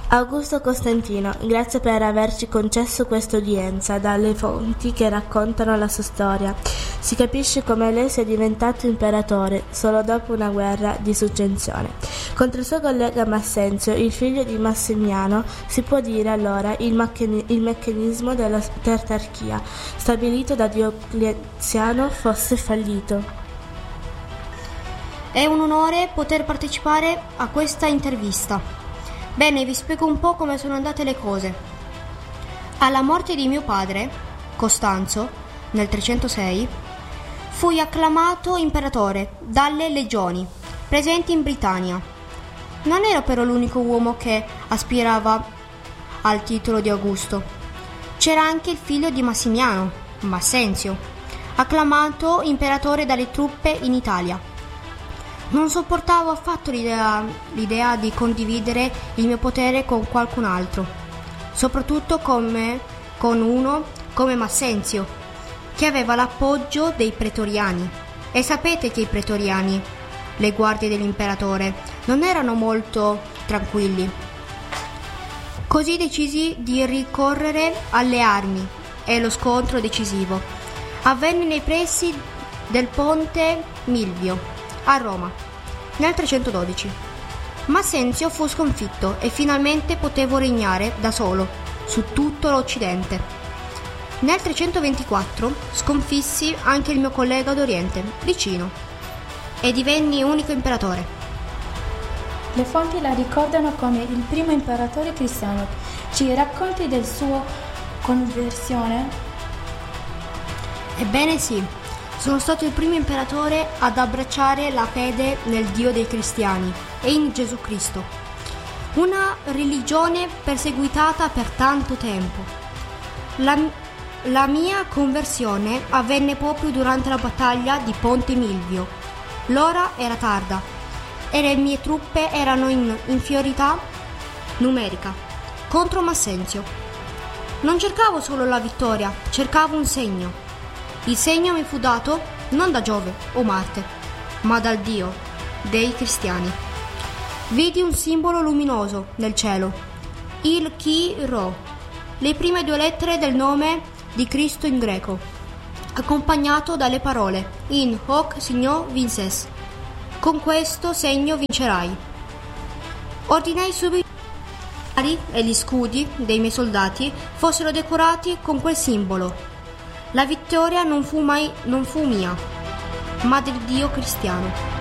Augusto Costantino, grazie per averci concesso questa udienza. Dalle fonti che raccontano la sua storia si capisce come lei sia diventato imperatore solo dopo una guerra di successione. Contro il suo collega Massenzio, il figlio di Massimiano, si può dire allora il meccanismo della tetrarchia stabilito da Diocleziano fosse fallito. È un onore poter partecipare a questa intervista. Bene, vi spiego un po' come sono andate le cose. Alla morte di mio padre, Costanzo, nel 306, fui acclamato imperatore dalle legioni presenti in Britannia. Non ero però l'unico uomo che aspirava al titolo di Augusto. C'era anche il figlio di Massimiano, Massenzio, acclamato imperatore dalle truppe in Italia. Non sopportavo affatto l'idea di condividere il mio potere con qualcun altro, soprattutto con uno come Massenzio, che aveva l'appoggio dei pretoriani. E sapete che i pretoriani, le guardie dell'imperatore, non erano molto tranquilli. Così decisi di ricorrere alle armi e lo scontro decisivo avvenne nei pressi del ponte Milvio a Roma, nel 312. Massenzio fu sconfitto e finalmente potevo regnare da solo su tutto l'Occidente. Nel 324 sconfissi anche il mio collega d'Oriente, Licino, e divenni unico imperatore. Le fonti la ricordano come il primo imperatore cristiano. Ci racconti del suo conversione? Ebbene sì. Sono stato il primo imperatore ad abbracciare la fede nel Dio dei cristiani e in Gesù Cristo, una religione perseguitata per tanto tempo. La mia conversione avvenne proprio durante la battaglia di Ponte Milvio. L'ora era tarda e le mie truppe erano in inferiorità numerica contro Massenzio. Non cercavo solo la vittoria, cercavo un segno. Il segno mi fu dato non da Giove o Marte, ma dal Dio dei cristiani. Vidi un simbolo luminoso nel cielo, il Chi Rho, le prime 2 lettere del nome di Cristo in greco, accompagnato dalle parole In hoc signo vinces. Con questo segno vincerai. Ordinai subito e gli scudi dei miei soldati fossero decorati con quel simbolo. La vittoria non fu mia, ma del Dio cristiano.